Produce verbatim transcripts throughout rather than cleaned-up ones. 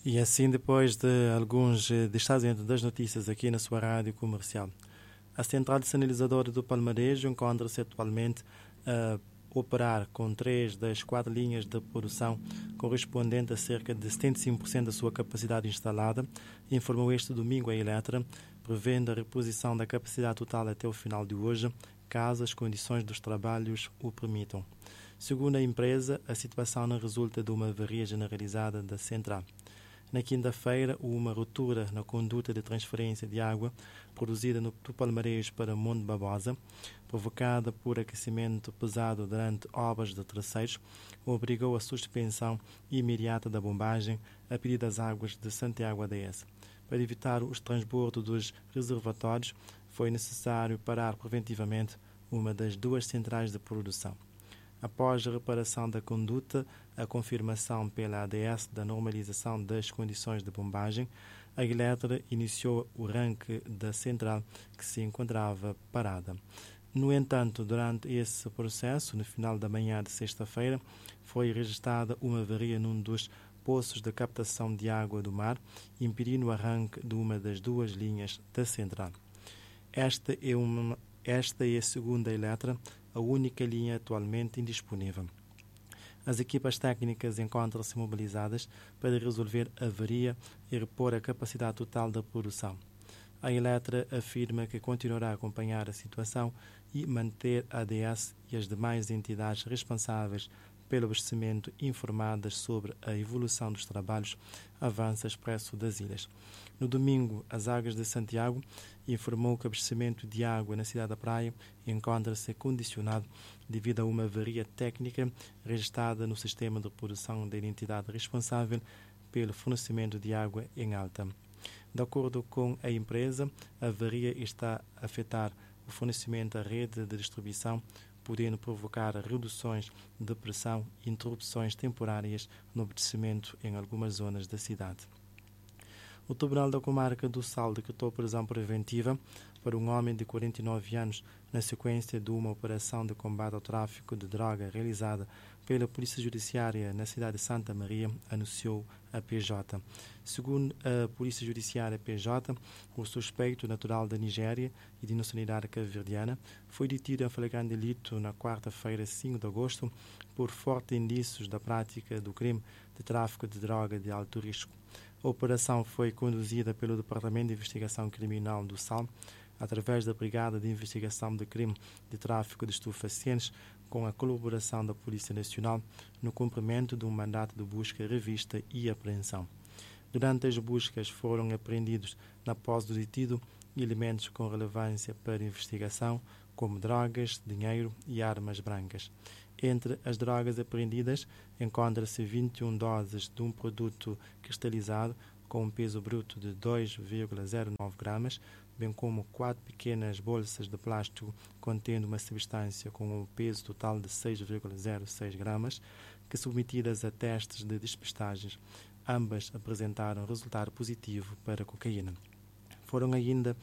E assim, depois de alguns destaques das notícias aqui na sua rádio comercial, a central sinalizadora do Palmarejo encontra-se atualmente a operar com três das quatro linhas de produção, correspondente a cerca de setenta e cinco por cento da sua capacidade instalada, informou este domingo a Eletra, prevendo a reposição da capacidade total até o final de hoje, caso as condições dos trabalhos o permitam. Segundo a empresa, a situação não resulta de uma avaria generalizada da central. Na quinta-feira, uma ruptura na conduta de transferência de água produzida no Palmarejo para Monte Babosa, provocada por aquecimento pesado durante obras de terceiros, obrigou a suspensão imediata da bombagem a pedido das águas de Santiago A D S. Para evitar o transbordo dos reservatórios, foi necessário parar preventivamente uma das duas centrais de produção. Após a reparação da conduta, a confirmação pela A D S da normalização das condições de bombagem, a Eletra iniciou o arranque da central que se encontrava parada. No entanto, durante esse processo, no final da manhã de sexta-feira, foi registrada uma avaria num dos poços de captação de água do mar, impedindo o arranque de uma das duas linhas da central. Esta é, uma, esta é, segundo a Eletra, a única linha atualmente indisponível. As equipas técnicas encontram-se mobilizadas para resolver a avaria e repor a capacidade total da produção. A Eletra afirma que continuará a acompanhar a situação e manter a A D S e as demais entidades responsáveis pelo abastecimento informadas sobre a evolução dos trabalhos Avança Expresso das Ilhas. No domingo, as Águas de Santiago informou que o abastecimento de água na cidade da Praia encontra-se condicionado devido a uma avaria técnica registrada no sistema de produção da entidade responsável pelo fornecimento de água em alta. De acordo com a empresa, a avaria está a afetar o fornecimento à rede de distribuição, podendo provocar reduções de pressão e interrupções temporárias no abastecimento em algumas zonas da cidade. O Tribunal da Comarca do Sal decretou prisão preventiva para um homem de quarenta e nove anos na sequência de uma operação de combate ao tráfico de droga realizada pela Polícia Judiciária na cidade de Santa Maria, anunciou a P J. Segundo a Polícia Judiciária P J, o suspeito natural da Nigéria e de nacionalidade cabo-verdiana foi detido em flagrante delito na quarta-feira, cinco de agosto, por fortes indícios da prática do crime de tráfico de droga de alto risco. A operação foi conduzida pelo Departamento de Investigação Criminal do Sal, através da Brigada de Investigação de Crime de Tráfico de Estupefacientes, com a colaboração da Polícia Nacional, no cumprimento de um mandato de busca, revista e apreensão. Durante as buscas foram apreendidos, na posse do detido, elementos com relevância para a investigação, como drogas, dinheiro e armas brancas. Entre as drogas apreendidas, encontra-se vinte e uma doses de um produto cristalizado com um peso bruto de dois vírgula zero nove gramas, bem como quatro pequenas bolsas de plástico contendo uma substância com um peso total de seis vírgula zero seis gramas, que submetidas a testes de despistagens, ambas apresentaram resultado positivo para a cocaína. Foram ainda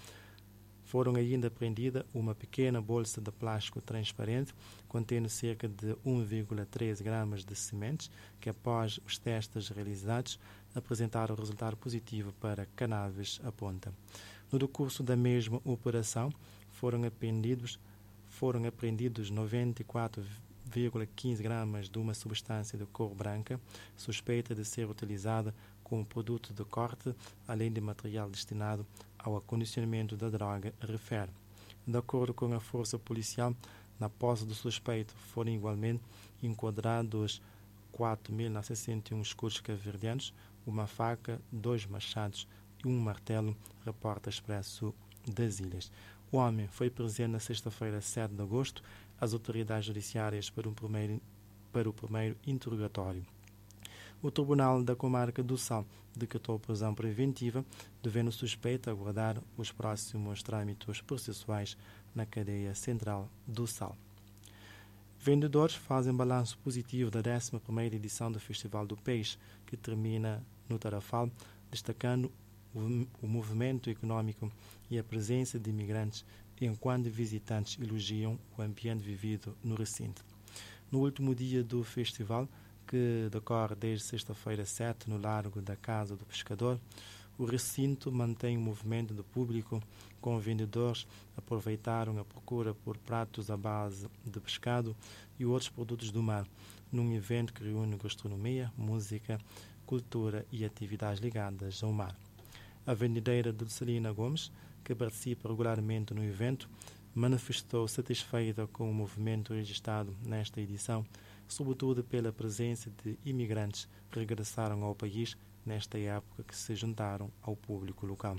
Foram ainda apreendida uma pequena bolsa de plástico transparente contendo cerca de um vírgula três gramas de sementes que, após os testes realizados, apresentaram resultado positivo para cannabis à ponta. No decurso da mesma operação, foram apreendidos, foram apreendidos noventa e quatro vírgula quinze gramas de uma substância de cor branca suspeita de ser utilizada como produto de corte, além de material destinado ao acondicionamento da droga, refere. De acordo com a força policial, na posse do suspeito foram igualmente enquadrados quatro mil novecentos e sessenta e um escudos cabo-verdianos, uma faca, dois machados e um martelo, reporta Expresso das Ilhas. O homem foi presente na sexta-feira, sete de agosto, às autoridades judiciárias para o primeiro, para o primeiro interrogatório. O Tribunal da Comarca do Sal decretou prisão preventiva, devendo o suspeito aguardar os próximos trâmites processuais na cadeia central do Sal. Vendedores fazem balanço positivo da décima primeira edição do Festival do Peixe, que termina no Tarrafal, destacando o, o movimento econômico e a presença de imigrantes, enquanto visitantes elogiam o ambiente vivido no recinto. No último dia do festival, que decorre desde sexta-feira sete no Largo da Casa do Pescador. O recinto mantém um movimento de público, com vendedores aproveitaram a procura por pratos à base de pescado e outros produtos do mar, num evento que reúne gastronomia, música, cultura e atividades ligadas ao mar. A vendedeira Dulcelina Gomes, que participa regularmente no evento, manifestou satisfeita com o movimento registrado nesta edição, sobretudo pela presença de imigrantes que regressaram ao país nesta época que se juntaram ao público local.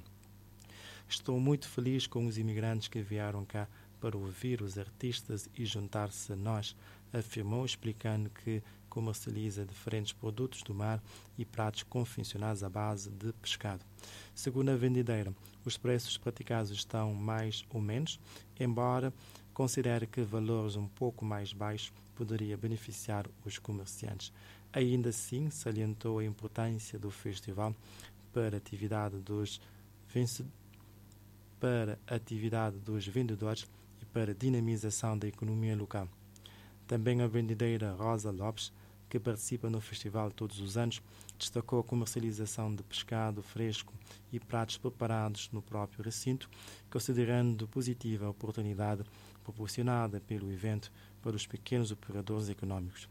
Estou muito feliz com os imigrantes que vieram cá para ouvir os artistas e juntar-se a nós, afirmou, explicando que comercializa diferentes produtos do mar e pratos confeccionados à base de pescado. Segundo a vendedeira, os preços praticados estão mais ou menos, embora considere que valores um pouco mais baixos poderia beneficiar os comerciantes. Ainda assim, salientou a importância do festival para a atividade dos vencedores, para a atividade dos vendedores e para a dinamização da economia local. Também a vendedeira Rosa Lopes, que participa no festival todos os anos, destacou a comercialização de pescado fresco e pratos preparados no próprio recinto, considerando positiva a oportunidade proporcionada pelo evento para os pequenos operadores econômicos.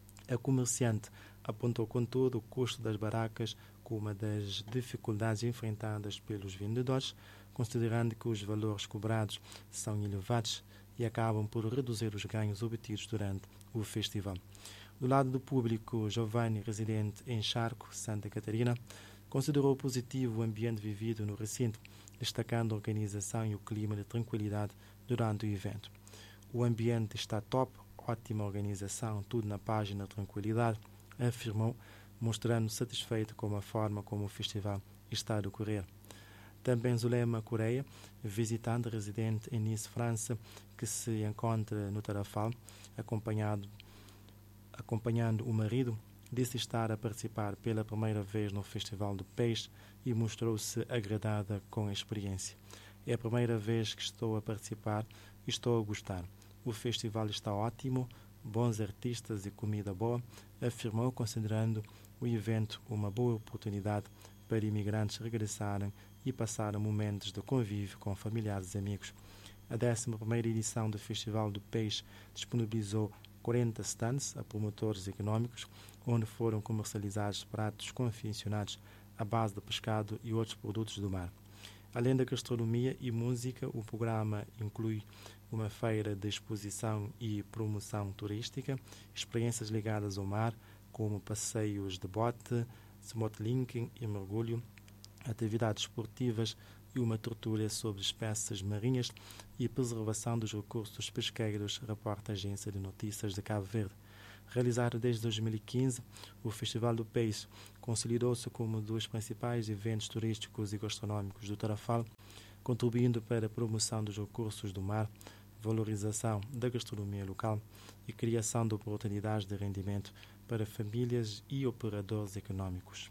A comerciante apontou, contudo, o custo das barracas como uma das dificuldades enfrentadas pelos vendedores, considerando que os valores cobrados são elevados e acabam por reduzir os ganhos obtidos durante o festival. Do lado do público, Giovanni, residente em Charco, Santa Catarina, considerou positivo o ambiente vivido no recinto, destacando a organização e o clima de tranquilidade durante o evento. O ambiente está top, ótima organização, tudo na página tranquilidade, afirmou, mostrando satisfeito com a forma como o festival está a decorrer. Também Zulema Correia, visitante residente em Nice, França, que se encontra no Tarrafal, acompanhado, acompanhando o marido, disse estar a participar pela primeira vez no Festival do Peixe e mostrou-se agradada com a experiência. É a primeira vez que estou a participar e estou a gostar. O festival está ótimo, bons artistas e comida boa, afirmou, considerando o evento uma boa oportunidade para imigrantes regressarem e passarem momentos de convívio com familiares e amigos. A décima primeira edição do Festival do Peixe disponibilizou quarenta stands a promotores econômicos, onde foram comercializados pratos confeccionados à base de pescado e outros produtos do mar. Além da gastronomia e música, o programa inclui uma feira de exposição e promoção turística, experiências ligadas ao mar, como passeios de bote, snorkeling e mergulho, atividades esportivas e uma tertúlia sobre espécies marinhas e preservação dos recursos pesqueiros, reporta a Agência de Notícias de Cabo Verde. Realizado desde dois mil e quinze, o Festival do Peixe consolidou-se como um dos principais eventos turísticos e gastronómicos do Tarrafal, contribuindo para a promoção dos recursos do mar, valorização da gastronomia local e criação de oportunidades de rendimento para famílias e operadores econômicos.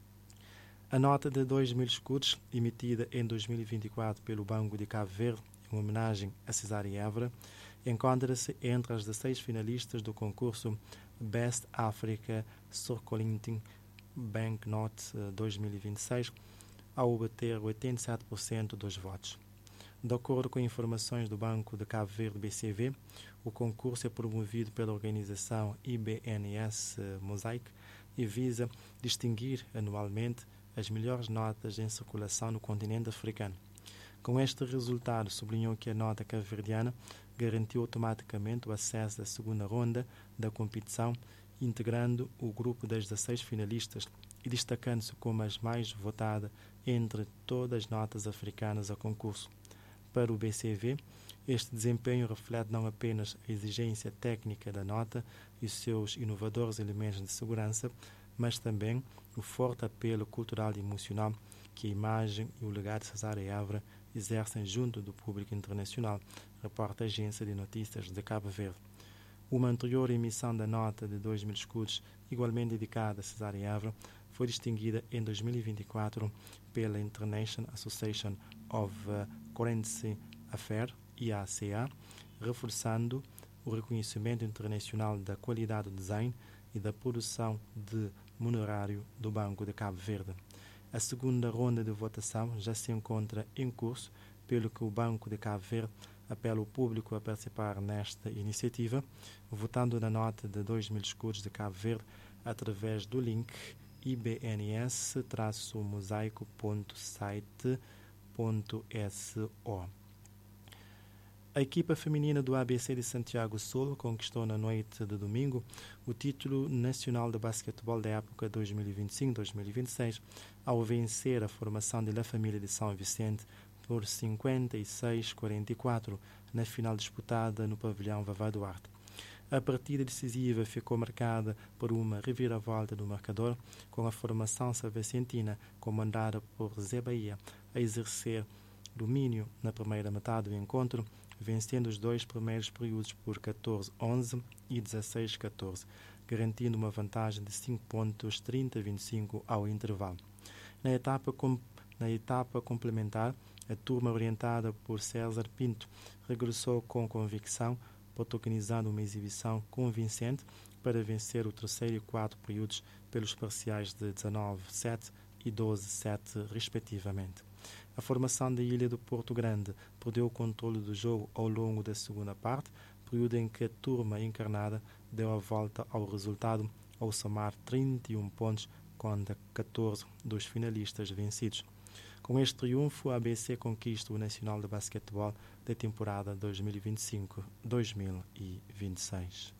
A nota de dois mil escudos, emitida em dois mil e vinte e quatro pelo Banco de Cabo Verde, em homenagem a Cesário Évora, encontra-se entre as dezesseis finalistas do concurso Best Africa Circulating Banknote dois mil e vinte e seis, ao obter oitenta e sete por cento dos votos. De acordo com informações do Banco de Cabo Verde B C V, o concurso é promovido pela organização I B N S Mosaic e visa distinguir anualmente as melhores notas em circulação no continente africano. Com este resultado, sublinhou que a nota cabo-verdiana garantiu automaticamente o acesso à segunda ronda da competição, integrando o grupo das dezesseis finalistas e destacando-se como as mais votada entre todas as notas africanas a concurso. Para o B C V, este desempenho reflete não apenas a exigência técnica da nota e os seus inovadores elementos de segurança, mas também o forte apelo cultural e emocional que a imagem e o legado de Cesário Évora exercem junto do público internacional, reporta a Agência de Notícias de Cabo Verde. Uma anterior emissão da nota de dois mil escudos, igualmente dedicada a Cesário Évora, foi distinguida em dois mil e vinte e quatro pela International Association of Currency Affairs, I A C A, reforçando o reconhecimento internacional da qualidade do design e da produção de monerário do Banco de Cabo Verde. A segunda ronda de votação já se encontra em curso, pelo que o Banco de Cabo Verde apela o público a participar nesta iniciativa, votando na nota de dois mil escudos de Cabo Verde através do link i b n s mosaico ponto site ponto s o. A equipa feminina do A B C de Santiago Sul conquistou na noite de domingo o título nacional de basquetebol da época dois mil e vinte e cinco dois mil e vinte e seis, ao vencer a formação de La Família de São Vicente por cinquenta e seis a quarenta e quatro na final disputada no pavilhão Vavá Duarte. A partida decisiva ficou marcada por uma reviravolta do marcador, com a formação salvacentina comandada por Zé Bahia a exercer domínio na primeira metade do encontro, vencendo os dois primeiros períodos por catorze a onze e dezesseis a catorze, garantindo uma vantagem de cinco pontos, trinta a vinte e cinco ao intervalo. Na etapa, com, na etapa complementar, a turma orientada por César Pinto regressou com convicção, protagonizando uma exibição convincente para vencer o terceiro e quarto períodos pelos parciais de dezanove a sete e doze a sete, respectivamente. A formação da Ilha do Porto Grande perdeu o controle do jogo ao longo da segunda parte, período em que a turma encarnada deu a volta ao resultado ao somar trinta e um pontos contra catorze dos finalistas vencidos. Com este triunfo, a A B C conquista o Nacional de Basquetebol da temporada dois mil e vinte e cinco dois mil e vinte e seis.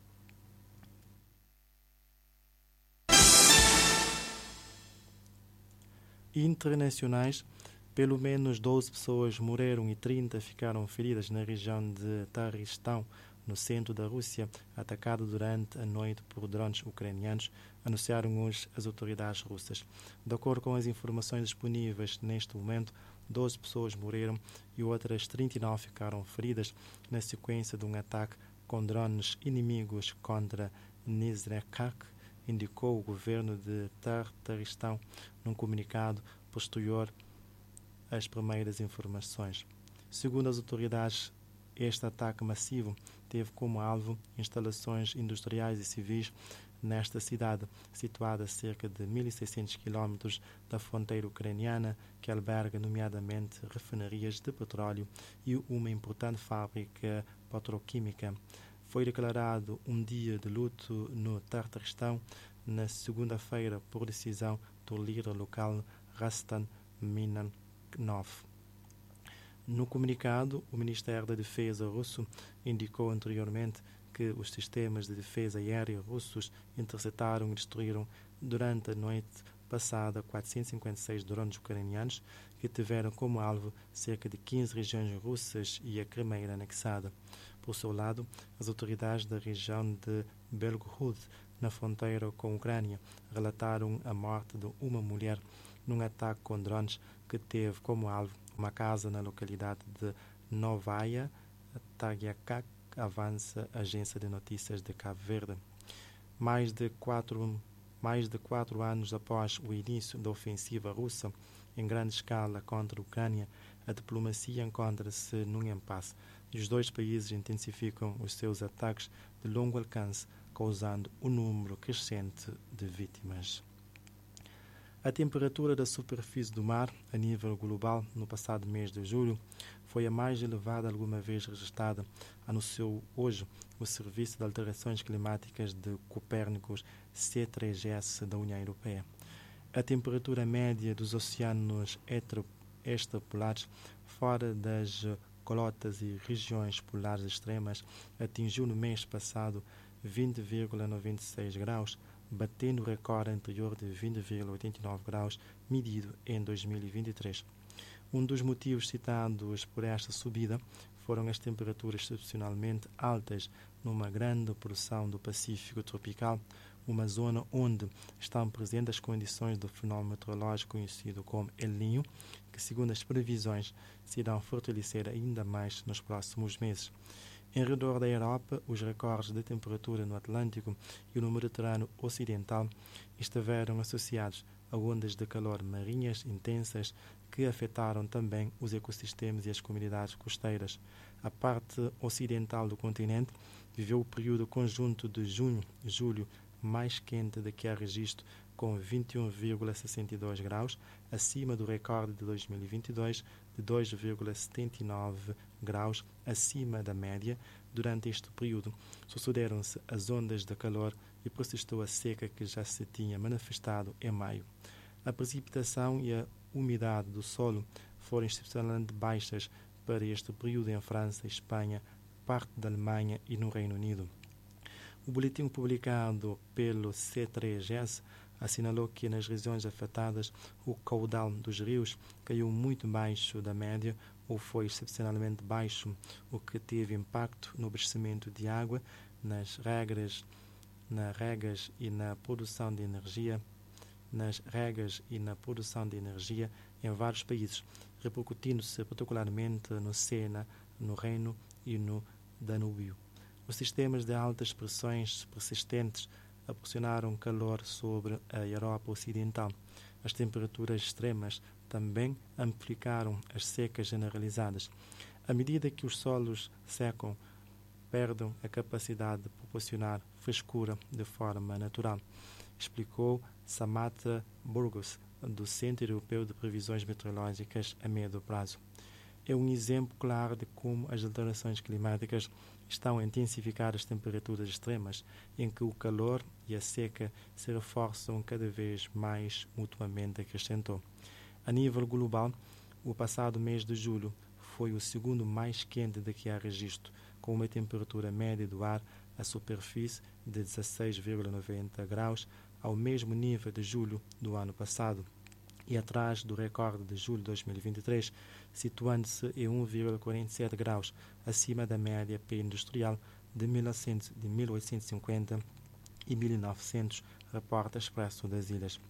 Internacionais, pelo menos doze pessoas morreram e trinta ficaram feridas na região de Taristão, no centro da Rússia, atacado durante a noite por drones ucranianos, anunciaram hoje as autoridades russas. De acordo com as informações disponíveis neste momento, doze pessoas morreram e outras trinta e nove ficaram feridas na sequência de um ataque com drones inimigos contra Nizhrekak, indicou o governo de Tartaristão num comunicado posterior às primeiras informações. Segundo as autoridades, este ataque massivo teve como alvo instalações industriais e civis nesta cidade, situada a cerca de mil e seiscentos quilómetros da fronteira ucraniana, que alberga nomeadamente refinarias de petróleo e uma importante fábrica petroquímica. Foi declarado um dia de luto no Tartaristão na segunda-feira por decisão do líder local Rastan Minanov. No comunicado, o Ministério da Defesa russo indicou anteriormente que os sistemas de defesa aérea russos interceptaram e destruíram durante a noite passada quatrocentos e cinquenta e seis drones ucranianos que tiveram como alvo cerca de quinze regiões russas e a Crimeia anexada. Por seu lado, as autoridades da região de Belgorod, na fronteira com a Ucrânia, relataram a morte de uma mulher num ataque com drones que teve como alvo uma casa na localidade de Novaya Tagyakak, avança a agência de notícias de Cabo Verde. Mais de quatro, mais de quatro anos após o início da ofensiva russa em grande escala contra a Ucrânia, a diplomacia encontra-se num impasse e os dois países intensificam os seus ataques de longo alcance, causando um número crescente de vítimas. A temperatura da superfície do mar, a nível global, no passado mês de julho, foi a mais elevada alguma vez registrada, anunciou hoje o Serviço de Alterações Climáticas de Copérnicos C três S da União Europeia. A temperatura média dos oceanos extrapolares, fora das calotas e regiões polares extremas, atingiu no mês passado vinte vírgula noventa e seis graus, batendo o recorde anterior de vinte vírgula oitenta e nove graus, medido em dois mil e vinte e três. Um dos motivos citados por esta subida foram as temperaturas excepcionalmente altas numa grande porção do Pacífico tropical, uma zona onde estão presentes as condições do fenómeno meteorológico conhecido como El Niño, que, segundo as previsões, se irão fortalecer ainda mais nos próximos meses. Em redor da Europa, os recordes de temperatura no Atlântico e no Mediterrâneo Ocidental estiveram associados a ondas de calor marinhas intensas que afetaram também os ecossistemas e as comunidades costeiras. A parte ocidental do continente viveu o período conjunto de junho, julho, mais quente de que há registro, com vinte e um vírgula sessenta e dois graus, acima do recorde de dois mil e vinte e dois, de dois vírgula setenta e nove graus, acima da média. Durante este período, sucederam-se as ondas de calor e persistiu a seca que já se tinha manifestado em maio. A precipitação e a umidade do solo foram excepcionalmente baixas para este período em França, Espanha, parte da Alemanha e no Reino Unido. O boletim publicado pelo C três S assinalou que nas regiões afetadas o caudal dos rios caiu muito baixo da média ou foi excepcionalmente baixo, o que teve impacto no abastecimento de água, nas regras, nas regas e na produção de energia, nas regas e na produção de energia em vários países, repercutindo-se particularmente no Sena, no Reino e no Danúbio. Os sistemas de altas pressões persistentes proporcionaram calor sobre a Europa Ocidental. As temperaturas extremas também amplificaram as secas generalizadas. À medida que os solos secam, perdem a capacidade de proporcionar frescura de forma natural, explicou Samantha Burgos, do Centro Europeu de Previsões Meteorológicas a Médio Prazo. É um exemplo claro de como as alterações climáticas estão a intensificar as temperaturas extremas, em que o calor e a seca se reforçam cada vez mais mutuamente, acrescentou. A nível global, o passado mês de julho foi o segundo mais quente de que há registro, com uma temperatura média do ar à superfície de dezesseis vírgula noventa graus, ao mesmo nível de julho do ano passado, e atrás do recorde de julho de dois mil e vinte e três, situando-se em um vírgula quarenta e sete graus, acima da média pré-industrial de mil oitocentos e cinquenta e mil e novecentos, reporta Expresso das Ilhas.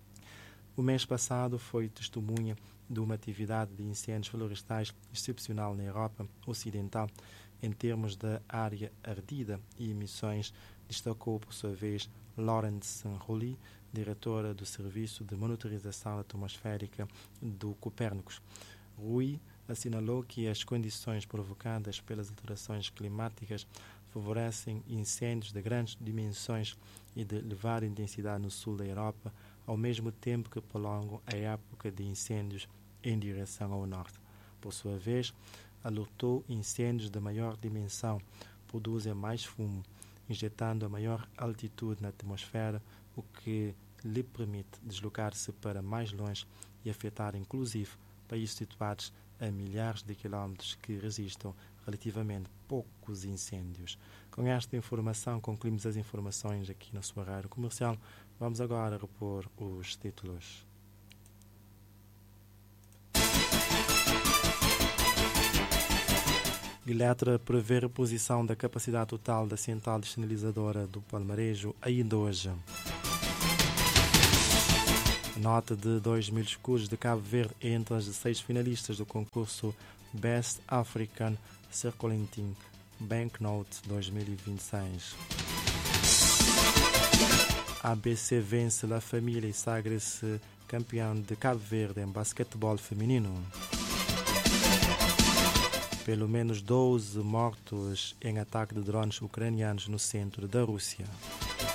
O mês passado foi testemunha de uma atividade de incêndios florestais excepcional na Europa Ocidental, em termos da área ardida e emissões, destacou por sua vez Laurence Rouly, diretora do Serviço de Monitorização Atmosférica do Copérnicos. Rui assinalou que as condições provocadas pelas alterações climáticas favorecem incêndios de grandes dimensões e de elevada intensidade no sul da Europa, ao mesmo tempo que prolongam a época de incêndios em direção ao norte. Por sua vez, alertou incêndios de maior dimensão produzem mais fumo, injetando a maior altitude na atmosfera, o que lhe permite deslocar-se para mais longe e afetar inclusive países situados a milhares de quilómetros que resistam relativamente poucos incêndios. Com esta informação, concluímos as informações aqui na sua rádio comercial. Vamos agora repor os títulos. Iletra prevê reposição da capacidade total da central descentralizadora do Palmarejo ainda hoje. A nota de dois mil escudos de Cabo Verde entre as seis finalistas do concurso Best African Circulating Banknote dois mil e vinte e seis. A B C vence La Família e sagra-se campeão de Cabo Verde em basquetebol feminino. Pelo menos doze mortos em ataque de drones ucranianos no centro da Rússia.